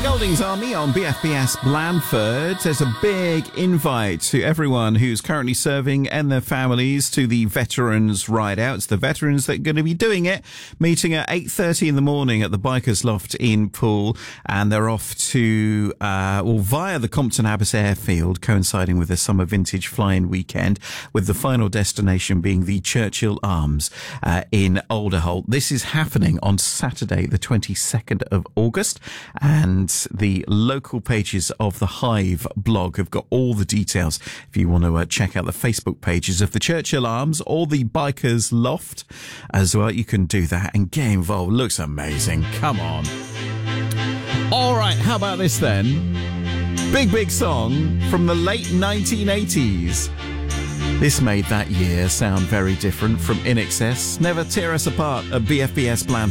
Golding's Army on BFBS Blandford. There's a big invite to everyone who's currently serving and their families to the Veterans Ride Out. It's the veterans that are going to be doing it, meeting at 8:30 in the morning at the Bikers Loft in Poole, and they're off to, via the Compton Abbas Airfield, coinciding with the summer vintage flying weekend, with the final destination being the Churchill Arms in Alderholt. This is happening on Saturday, the 22nd of August, and the local pages of the Hive blog have got all the details if you want to check out the Facebook pages of the Churchill Arms or the Bikers Loft as well. You can do that and get involved. Looks amazing. Come on. All right, how about this then? Big song from the late 1980s. This made that year sound very different from INXS. Never Tear Us Apart at BFBS Blandford.